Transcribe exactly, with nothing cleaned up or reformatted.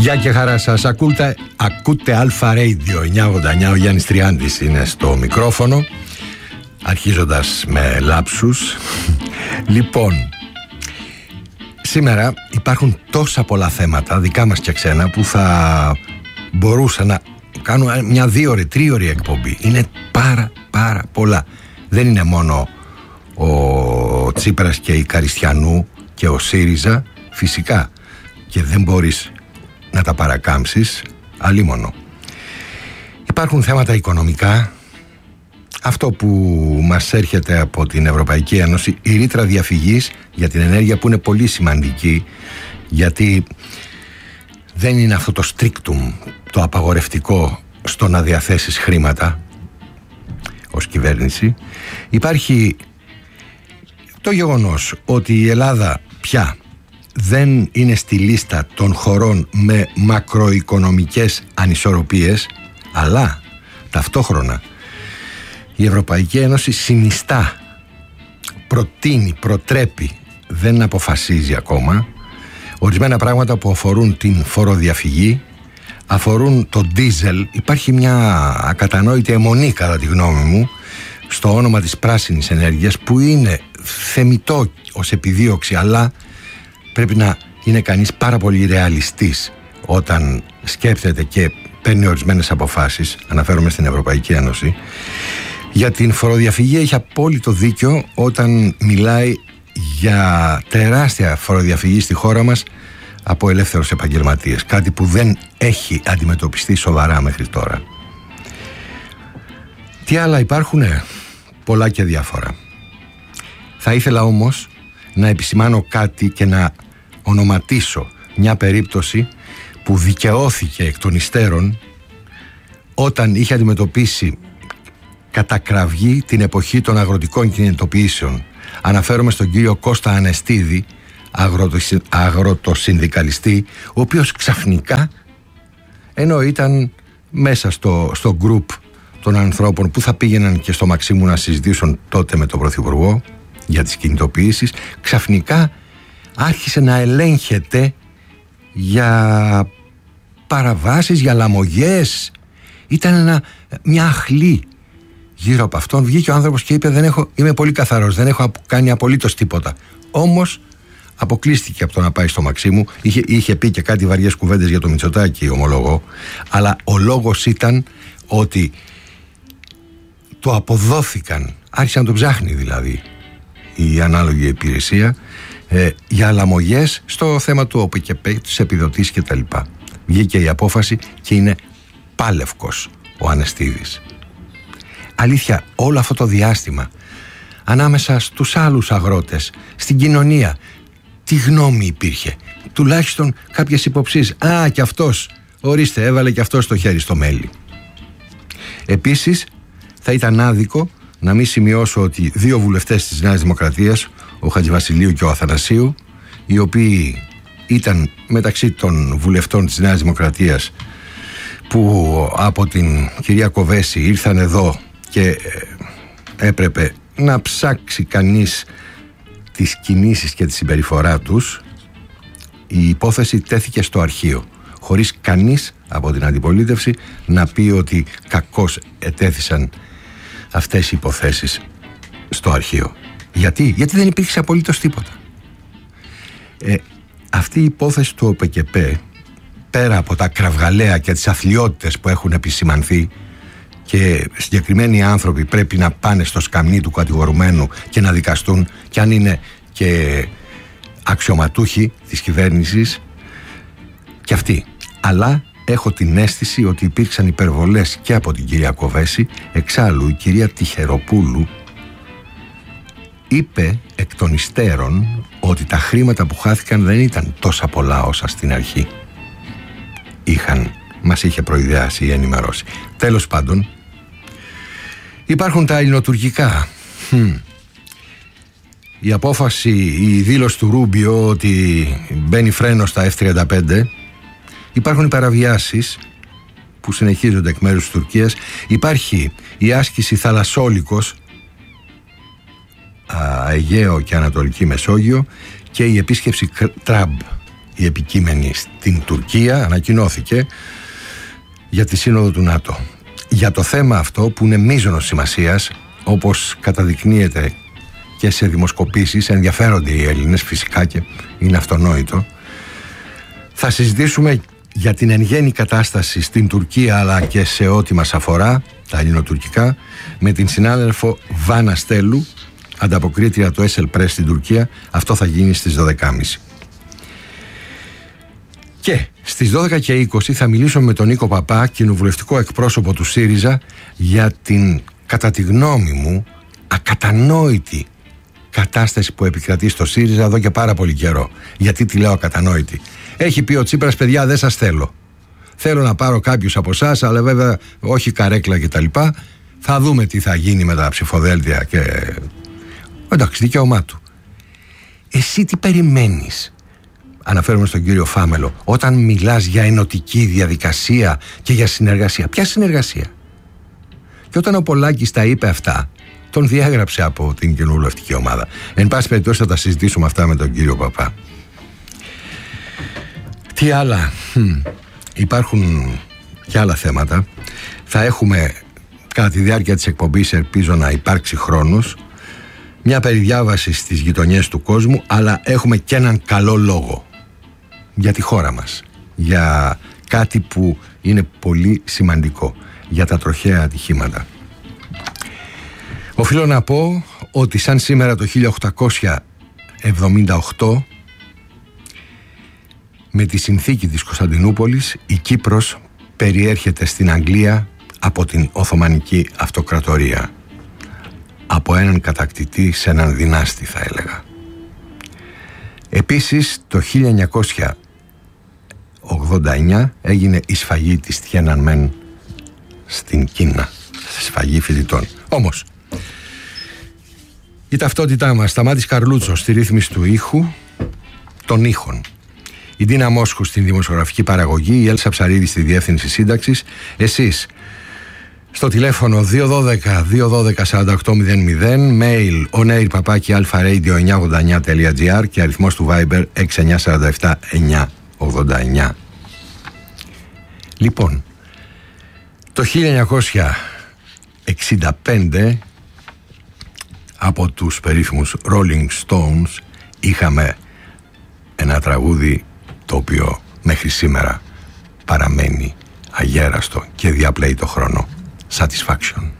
Γεια και χαρά σας. Ακούτε, ακούτε Αλφα Radio εννιακόσια ογδόντα εννιά. Ο Γιάννης Τριάντης είναι στο μικρόφωνο, αρχίζοντας με λάψους. Λοιπόν, σήμερα υπάρχουν τόσα πολλά θέματα, δικά μας και ξένα, που θα μπορούσα να κάνω μια δύο-ώρη, τρίωρη εκπομπή. Είναι πάρα πάρα πολλά. Δεν είναι μόνο ο Τσίπρας και η Καριστιανού και ο ΣΥΡΙΖΑ, φυσικά, και δεν μπορείς να τα παρακάμψεις, αλίμονο. Υπάρχουν θέματα οικονομικά. Αυτό που μας έρχεται από την Ευρωπαϊκή Ένωση, η ρήτρα διαφυγής για την ενέργεια, που είναι πολύ σημαντική, γιατί δεν είναι αυτό το strictum, το απαγορευτικό στο να διαθέσεις χρήματα ως κυβέρνηση. Υπάρχει το γεγονός ότι η Ελλάδα πια δεν είναι στη λίστα των χωρών με μακροοικονομικές ανισορροπίες, αλλά ταυτόχρονα η Ευρωπαϊκή Ένωση συνιστά, προτείνει, προτρέπει, δεν αποφασίζει ακόμα, ορισμένα πράγματα που αφορούν την φοροδιαφυγή, αφορούν το ντίζελ. Υπάρχει μια ακατανόητη αιμονή, κατά τη γνώμη μου, στο όνομα της πράσινης ενέργειας, που είναι θεμιτό ως επιδίωξη, αλλά πρέπει να είναι κανείς πάρα πολύ ρεαλιστής όταν σκέφτεται και παίρνει ορισμένες αποφάσεις. Αναφέρομαι στην Ευρωπαϊκή Ένωση. Για την φοροδιαφυγή έχει απόλυτο δίκιο όταν μιλάει για τεράστια φοροδιαφυγή στη χώρα μας από ελεύθερους επαγγελματίες, κάτι που δεν έχει αντιμετωπιστεί σοβαρά μέχρι τώρα. Τι άλλα υπάρχουνε? Πολλά και διάφορα. Θα ήθελα όμως να επισημάνω κάτι και να ονοματίσω μια περίπτωση που δικαιώθηκε εκ των υστέρων όταν είχε αντιμετωπίσει κατά κραυγή την εποχή των αγροτικών κινητοποιήσεων. Αναφέρομαι στον κύριο Κώστα Ανεστίδη, αγροτοσυνδικαλιστή, ο οποίος ξαφνικά, ενώ ήταν μέσα στο, στο γκρουπ των ανθρώπων που θα πήγαιναν και στο Μαξίμου να συζητήσουν τότε με τον Πρωθυπουργό για τις κινητοποιήσεις, ξαφνικά άρχισε να ελέγχεται για παραβάσεις, για λαμογές. Ήταν ένα, μια αχλή γύρω από αυτόν. Βγήκε ο άνθρωπος και είπε: δεν έχω, είμαι πολύ καθαρός, δεν έχω κάνει απολύτως τίποτα. Όμως αποκλείστηκε από το να πάει στο Μαξίμου. Είχε, είχε πει και κάτι βαριές κουβέντες για το Μητσοτάκη, ομολογώ, αλλά ο λόγος ήταν ότι το αποδόθηκαν, άρχισε να το ψάχνει δηλαδή η ανάλογη υπηρεσία, ε, για λαμογές στο θέμα του ΟΠΕΚΕΠΕ, τις επιδοτήσεις κτλ. Βγήκε η απόφαση και είναι πάλευκος ο Ανεστίδης. Αλήθεια, όλο αυτό το διάστημα ανάμεσα στους άλλους αγρότες, στην κοινωνία, τι γνώμη υπήρχε? Τουλάχιστον κάποιες υποψίες. Α, και αυτός, ορίστε, έβαλε και αυτός το χέρι στο μέλι. Επίσης, θα ήταν άδικο να μην σημειώσω ότι δύο βουλευτές της Νέας Δημοκρατίας, ο Χατζηβασιλείου και ο Αθανασίου, οι οποίοι ήταν μεταξύ των βουλευτών της Νέας Δημοκρατίας που από την κυρία Κοβέση ήρθαν εδώ και έπρεπε να ψάξει κανείς τις κινήσεις και τη συμπεριφορά τους, η υπόθεση τέθηκε στο αρχείο, χωρίς κανείς από την αντιπολίτευση να πει ότι κακώς ετέθησαν αυτές οι υποθέσεις στο αρχείο. Γιατί? Γιατί δεν υπήρξε απολύτως τίποτα. Ε, αυτή η υπόθεση του ΟΠΕΚΕΠΕ, πέρα από τα κραυγαλαία και τις αθλιότητες που έχουν επισημανθεί, και συγκεκριμένοι άνθρωποι πρέπει να πάνε στο σκαμνί του κατηγορουμένου και να δικαστούν, και αν είναι και αξιωματούχοι της κυβέρνησης, και αυτοί. Αλλά έχω την αίσθηση ότι υπήρξαν υπερβολές και από την κυρία Κοβέση. Εξάλλου η κυρία Τυχεροπούλου είπε εκ των υστέρων ότι τα χρήματα που χάθηκαν δεν ήταν τόσα πολλά όσα στην αρχή είχαν, μας είχε προειδεάσει ή ενημερώσει. Τέλος πάντων, υπάρχουν τα ελληνοτουρκικά. Hm. Η απόφαση, η δήλωση του Ρούμπιο ότι μπαίνει φρένο στα εφ τριάντα πέντε. Υπάρχουν οι παραβιάσεις που συνεχίζονται εκ μέρους της Τουρκίας. Υπάρχει η άσκηση θαλασσόλικος, Αιγαίο και Ανατολική Μεσόγειο, και η επίσκεψη Τραμπ, η επικείμενη στην Τουρκία, ανακοινώθηκε για τη Σύνοδο του ΝΑΤΟ. Για το θέμα αυτό που είναι μείζωνος σημασίας, όπως καταδεικνύεται και σε δημοσκοπήσεις, ενδιαφέρονται οι Έλληνες φυσικά και είναι αυτονόητο. Θα συζητήσουμε για την εν γέννη κατάσταση στην Τουρκία αλλά και σε ό,τι μας αφορά, τα ελληνοτουρκικά, με την συνάδελφο Βάνα Στέλου, ανταποκρίτρια του Έσελ Πρες στην Τουρκία. Αυτό θα γίνει στις δώδεκα και τριάντα. Και στις δώδεκα και είκοσι θα μιλήσουμε με τον Νίκο Παπά, κοινοβουλευτικό εκπρόσωπο του ΣΥΡΙΖΑ, για την, κατά τη γνώμη μου, ακατανόητη κατάσταση που επικρατεί στο ΣΥΡΙΖΑ εδώ και πάρα πολύ καιρό. Γιατί τη λέω ακατανόητη? Έχει πει ο Τσίπρας, παιδιά, δεν σας θέλω. Θέλω να πάρω κάποιους από εσάς, αλλά βέβαια όχι καρέκλα κτλ. Θα δούμε τι θα γίνει με τα ψηφοδέλτια και... Εντάξει, δικαίωμά του. Εσύ τι περιμένεις? Αναφέρομαι στον κύριο Φάμελο. Όταν μιλάς για ενωτική διαδικασία και για συνεργασία, ποια συνεργασία? Και όταν ο Πολάκης τα είπε αυτά, τον διέγραψε από την κοινοβουλευτική ομάδα. Εν πάση περιπτώσει θα τα συζητήσουμε αυτά με τον κύριο Παπά. Τι άλλα? Υπάρχουν και άλλα θέματα. Θα έχουμε κατά τη διάρκεια της εκπομπής, ελπίζω να υπάρξει χρόνος, μια περιδιάβαση στις γειτονιές του κόσμου, αλλά έχουμε και έναν καλό λόγο για τη χώρα μας, για κάτι που είναι πολύ σημαντικό, για τα τροχαία ατυχήματα. Οφείλω να πω ότι σαν σήμερα το χίλια οκτακόσια εβδομήντα οκτώ, με τη συνθήκη της Κωνσταντινούπολης, η Κύπρος περιέρχεται στην Αγγλία από την Οθωμανική Αυτοκρατορία, από έναν κατακτητή σε έναν δυνάστη, θα έλεγα. Επίσης το χίλια εννιακόσια ογδόντα εννιά έγινε η σφαγή της Τιένανμεν στην Κίνα, σφαγή φοιτητών. Όμως η ταυτότητά μας, Σταμάτης Καρλούτσος στη ρύθμιση του ήχου, των ήχων, η Ντίνα Μόσχου στην δημοσιογραφική παραγωγή, η Έλσα Ψαρίδη στη διεύθυνση σύνταξης, εσείς στο τηλέφωνο δύο ένα δύο δύο ένα δύο τέσσερα οκτώ μηδέν μηδέν, mail onair παπάκι alpharadio εννιακόσια ογδόντα εννιά τελεία gr και αριθμός του Viber έξι εννιά τέσσερα επτά εννιά ογδόντα εννιά. Λοιπόν, το χίλια εννιακόσια εξήντα πέντε από τους περίφημους Rolling Stones είχαμε ένα τραγούδι το οποίο μέχρι σήμερα παραμένει αγέραστο και διαπλέει το χρόνο. Satisfaction.